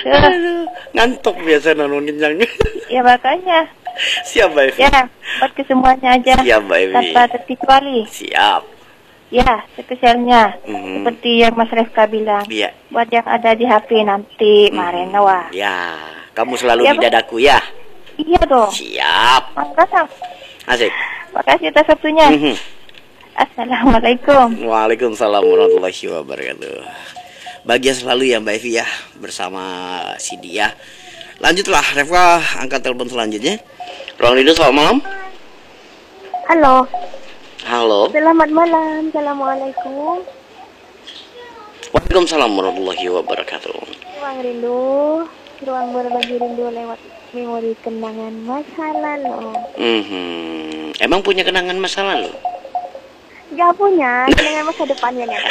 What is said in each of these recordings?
Aduh, ngantuk biasa nuninnya. Ya makanya. Siap, Mbak Evi. Ya, buat ke semuanya aja. Siap, Mbak Evi. Tanpa terkecuali. Siap. Ya, spesialnya. Mhm. Seperti yang Mas Refka bilang. Iya. Buat yang ada di HP nanti, Marena wah. Ya, kamu selalu Ya, di dadaku ya. Iya dong. Siap. Makasih. Asik. Makasih atas waktunya. Mhm. Assalamualaikum. Waalaikumsalam warahmatullahi wabarakatuh. Bahagia selalu ya Mbak Evi ya bersama si Dia. Lanjutlah Refka, angkat telepon selanjutnya. Ruang Rindu, selamat malam. Halo. Halo. Selamat malam. Assalamualaikum. Waalaikumsalam warahmatullahi wabarakatuh. Ruang rindu, ruang berbagi rindu lewat memori kenangan masa lalu. Emang punya kenangan masa lalu? Gak punya, kenangan masa depan yang ada.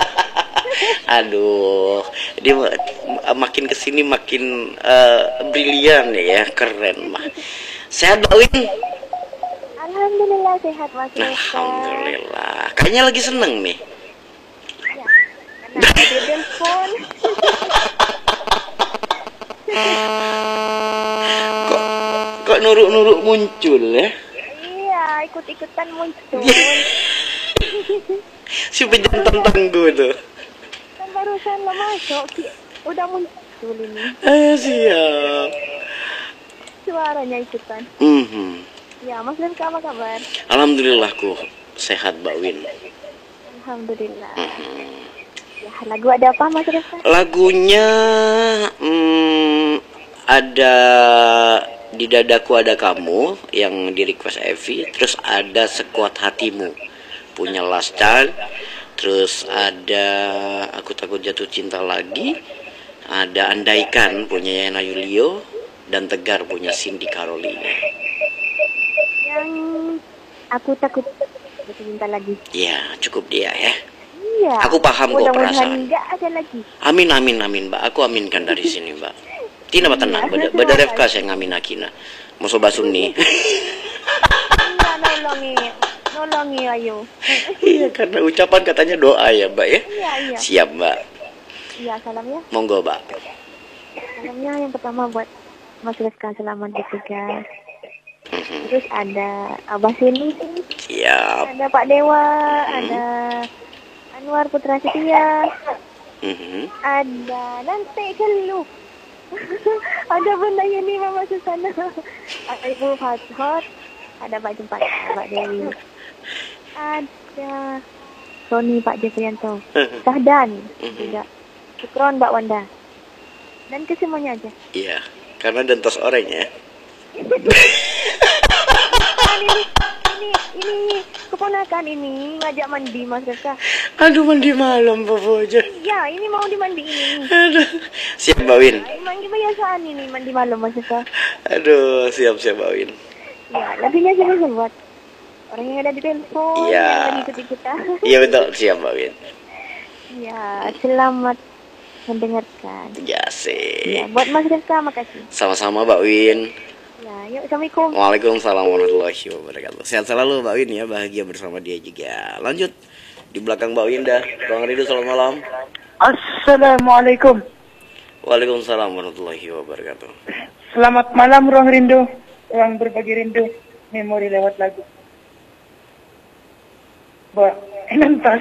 Aduh, dia makin kesini makin brilian ya, keren mah. Sehat Mbak Win? Alhamdulillah sehat Mas Reza. Alhamdulillah. Kayaknya lagi seneng nih. Ya, karena ada telepon. Kok nuruk-nuruk muncul ya? Iya, ikut-ikutan muncul. Si pejantan tangguh tuh. Kan barusan lo masuk, udah muncul ini. Siap. Suaranya ikutan. Ya, Mas Reza apa kabar? Alhamdulillahku sehat Mbak Win. Alhamdulillah. Ya, lagu ada apa Mas Reza? Lagunya ada Di Dadaku Ada Kamu yang di request Evi, terus ada Sekuat Hatimu punya Last Child, terus ada Aku Takut Jatuh Cinta Lagi, ada Andaikan punya Yana Yulio, dan Tegar punya Cindy Carolina. Yang Aku Takut Jatuh Cinta Lagi. Ya cukup dia ya. Iya. Aku paham kok perasaan. Enggak ada lagi. Amin amin amin Mbak, aku aminkan dari sini Mbak. Tina Mbak tenang, beda Refka saya ngamin akina. Mau soba sunni. Iya, nolongi ayo. Iya, karena ucapan katanya doa ya Mbak ya. Iya. Siap Mbak. Iya, salamnya. Monggo Mbak. Salamnya yang pertama buat Mas Rizka, selamat bertugas. Terus ada Abah Sini. Siap. Ada Pak Dewa, ada Anwar Putra Setia. Ada Nanti Kelu. Ada Bunda Yeni Mama Susana. Ada Ibu Fathot. Ada Pak Jempat, Pak Dewi. Ada Sony Pak Jefrianto. Sahdan juga. Sukron Mbak Wanda. Dan kesemuanya aja. Iya, karena dentos oranye ya. Ini keponakan ini ngajak mandi Mas Reza. Aduh, mandi malam Bobo aja. Ya, ini mau dimandiin. Aduh. Siap Mbak Win. Emang kebiasaan ini mandi malam Mas Reza. Aduh, siap Mbak Win. Ya, lagunya sini buat orang yang ada di telepon, Iya. yang lagi ikuti kita. Iya betul, siap Mbak Win. Ya, selamat mendengarkan. Ya sih. Ya, buat Mas Reza makasih. Sama-sama Mbak Win. Ya, yuk Assalamualaikum. Waalaikumsalam warahmatullahi wabarakatuh. Sehat selalu Mbak Win ya, bahagia bersama dia juga. Lanjut di belakang Mbak Winda. Bang Rindu, selamat malam. Assalamualaikum. Waalaikumsalam warahmatullahi wabarakatuh. Selamat malam Ruang Rindu, ruang berbagi rindu, memori lewat lagu. Enantas.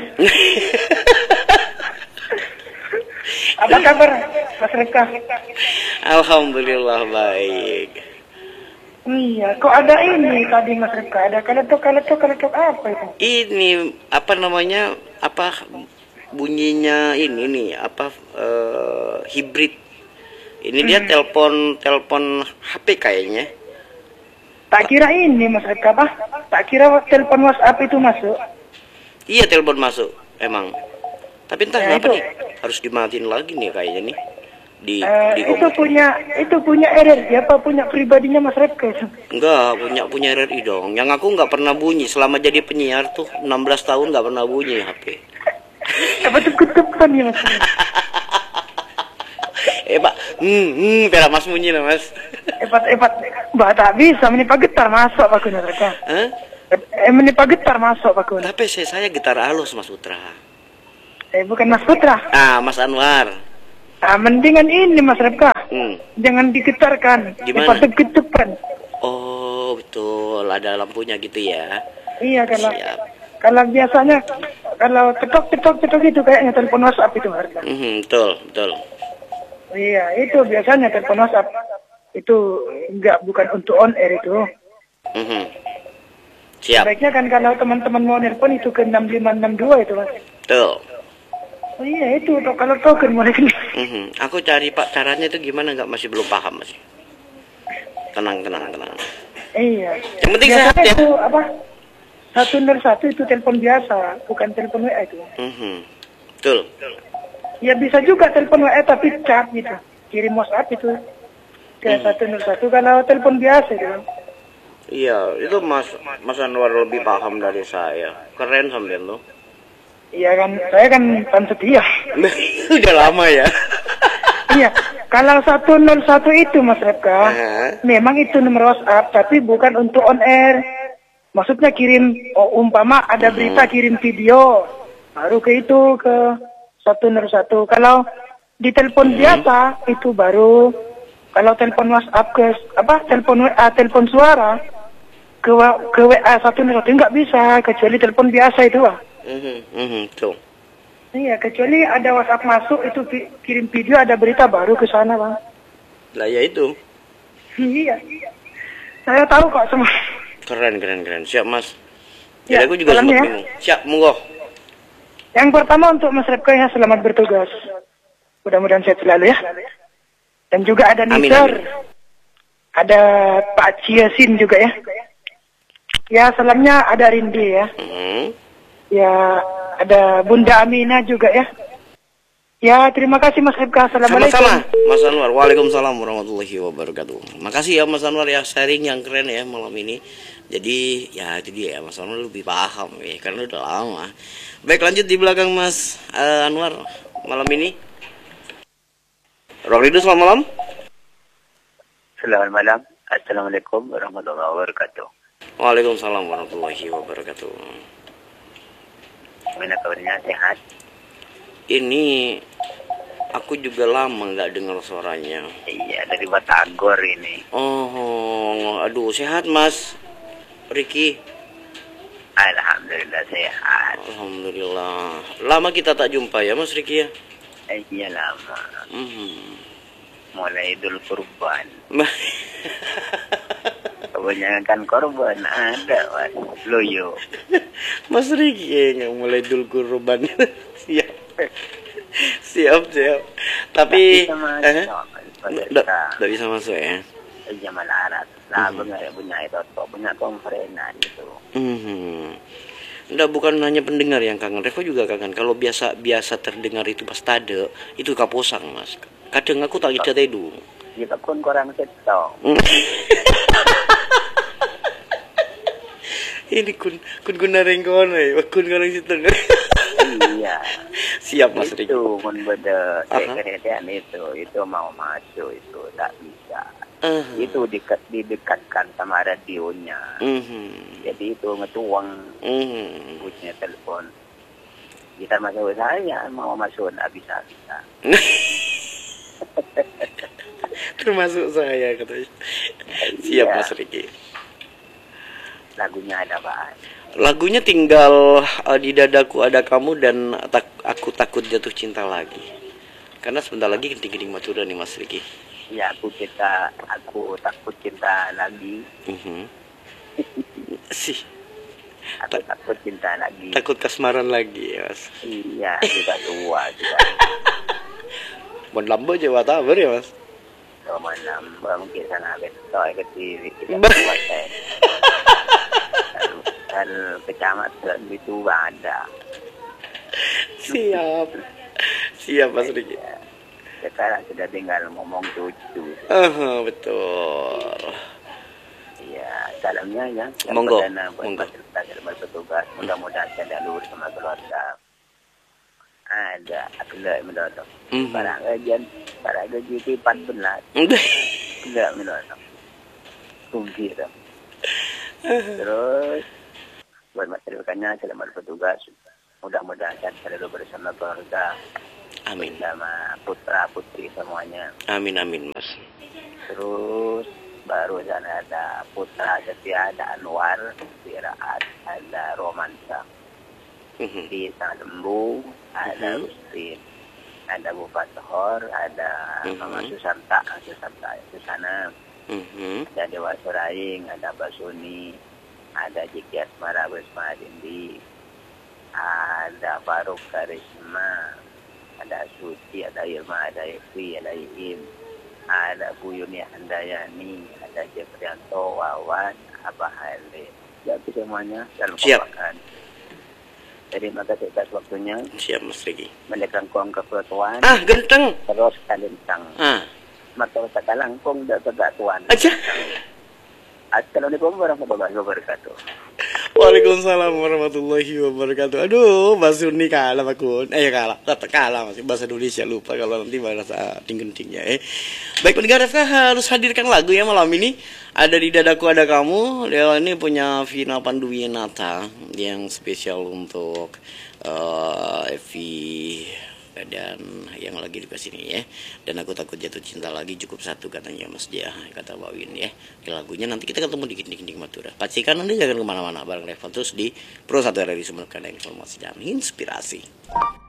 Apa kabar Mas Reka? Alhamdulillah baik. Iya, kok ada ini tadi Mas Reka? Ada kaletok apa itu? Ini apa namanya? Apa bunyinya ini nih? Apa hibrid? Ini dia telepon HP kayaknya. Tak kira ini Mas Reka, apa? Tak kira telepon WhatsApp itu masuk. Iya, telepon masuk emang. Tapi entah Ya, kenapa itu. nih harus dimatiin lagi nih kayaknya nih. Itu punya RRI apa punya pribadinya Mas Reka? Enggak, punya RRI dong. Yang aku nggak pernah bunyi selama jadi penyiar tuh 16 tahun nggak pernah bunyi HP. Apa tuh ketupan ya Mas? Pak, pera Mas bunyi lah Mas. Epat, bah tak bisa menipa getar masuk Pak Gunar Reka. Hah? Menipa getar masuk Pak Gunar. Tapi saya gitar halus Mas Putra. Bukan Mas Putra. Mas Anwar. Mendingan ini Mas Reka. jangan digetarkan, Gimana? dipatuk-ketukan. Oh, betul. Ada lampunya gitu ya. Iya, Siap. kalau biasanya kalau ketok itu kayaknya telepon WhatsApp itu harga. Betul, betul. Iya, itu biasanya telepon WhatsApp. Itu bukan untuk on air itu. Siap. Sebaiknya kan kalau teman-teman mau nelpon itu ke 6562 itu, Mas. Betul. Oh iya, itu kalau token mau rekening. Aku cari Pak caranya itu gimana, nggak, masih belum paham masih. Tenang. Iya. Yang penting biasanya sehat ya. Itu apa? 101 itu telepon biasa, bukan telepon WA itu. Betul. Ya bisa juga telepon WA tapi chat gitu. Kirim WhatsApp itu ke 101 kalau telepon biasa itu. Iya, itu Mas Anwar lebih paham dari saya. Keren sampean tuh. Iya kan, saya kan fan setia. Udah lama ya. Iya, kalau 101 itu Mas Repka, memang itu nomor WhatsApp, tapi bukan untuk on air. Maksudnya kirim, umpama ada berita kirim video, baru ke 101. Kalau di telepon biasa itu baru, kalau telepon WhatsApp telepon WA, telepon suara ke WA 101 nggak bisa, kecuali telepon biasa itu, Pak. Tuh. Iya, kecuali ada WhatsApp masuk itu kirim video, ada berita baru ke sana, Bang. Lah ya itu. Iya. Saya tahu kok semua. Keren. Siap, Mas. Ya, jadi aku juga sempat bingung. Siap, monggo. Yang pertama untuk Mas Repka ya, selamat bertugas. Mudah-mudahan sehat selalu ya. Dan juga ada Nizar. Ada Pak Ciasin juga ya. Ya, salamnya ada Rindi ya. Ya, ada Bunda Amina juga ya. Ya, terima kasih Mas Repka. Assalamualaikum. Sama-sama, Mas Anwar. Waalaikumsalam warahmatullahi wabarakatuh. Makasih ya Mas Anwar ya, sharing yang keren ya malam ini. Jadi ya itu dia ya, Mas Anwar lebih paham ya, karena udah lama. Baik, lanjut di belakang Mas Anwar malam ini. Rock Rido, selamat malam. Selamat malam. Assalamualaikum warahmatullahi wabarakatuh. Waalaikumsalam warahmatullahi wabarakatuh. Gimana kabarnya, sehat? Ini aku juga lama nggak dengar suaranya. Iya, dari Batagor ini. Oh, aduh, sehat Mas Riki? Alhamdulillah sehat. Alhamdulillah. Lama kita tak jumpa ya Mas Riki ya? Iya lama. Mulai Idul Kurban. Kebanyakan korban ada, Mas. Loyo. Mas Riki yang mulai Idul Kurban. Siap. Tapi nggak bisa masuk ya. Jamal Arab. Lah punya itu punya konferensi itu. Nggak, bukan hanya pendengar yang kangen, Revo juga kangen. Kalau biasa terdengar itu pas tade, itu kaposang Mas. Kadang aku tak bisa tidur. Kita pun kurang setong. Ini kun gunareng kono ya, kun kurang setong. Iya. Siap Mas Riki. Itu pun beda keadaan itu mau masuk itu tak bisa. Itu didekatkan sama radionya. Jadi itu ngetuang punya telepon. Kita masuk saya mau masuk tak bisa. Termasuk saya katanya. Siap Mas Riki. Lagunya ada apa? Lagunya tinggal di dadaku ada kamu dan aku takut jatuh cinta lagi. Karena sebentar lagi genting-genting Madura nih Mas Riki. Ya aku takut cinta lagi. Aku takut cinta lagi. Takut kasmaran lagi ya Mas. Iya, sudah tua juga. Bon lambo Jawa Tabar ya Mas. Cuma nambah mungkin sana betul ke TV kita dan kecamatan itu ada. Siap Mas Riki. Sekarang sudah tinggal ngomong cucu. Betul. Iya, salamnya ya. Monggo. Bertugas. Mudah-mudahan saya lurus sama keluarga. Ada akhlak mendotok. Para gaji 14. Enggak mendotok. Kunci itu. Terus buat masyarakat selamat bertugas. Mudah-mudahan selalu bersama keluarga. Amin. Sama putra putri semuanya. Amin amin Mas. Terus baru sana ada putra setia, ada Anwar, Firaat, ada Romansa. Di Lembu, ada Rustin, ada Bu Fathor, ada Mama Susanta itu sana. Ada Dewa Suraing, ada Basuni, ada Jiki Asmara Besma Dindi, ada Faruk Karisma, ada Suci, ada Irma, ada Evi, ada Iim, ada Bu Yuni Handayani, ada Jefrianto, Wawan, Abah Hale. Jadi semuanya dalam kebakan. Jadi maka kita waktunya. Siap Mas Riki. Mendekangkong kepertuan. Genteng. Terus kalintang. Maka kita langkong dan kegatuan. Aja. Assalamualaikum warahmatullahi wabarakatuh. Waalaikumsalam warahmatullahi wabarakatuh. Aduh, bahasa Sunda kalah Pak Kun. Kalah. Tetap kalah masih bahasa Indonesia lupa kalau nanti bahasa ting-tingnya. Baik pendengar FK harus hadirkan lagu ya malam ini. Ada di dadaku ada kamu. Dia ini punya Vina Panduwinata yang spesial untuk Evi dan yang lagi di sini ya. Dan aku takut jatuh cinta lagi cukup satu katanya Mas Dia, kata Mbak Win ya. Di lagunya nanti kita ketemu di Ginting Madura. Pastikan Anda jangan kemana-mana bareng Reva terus di Pro 1 RRI Sumatera, informasi dan inspirasi.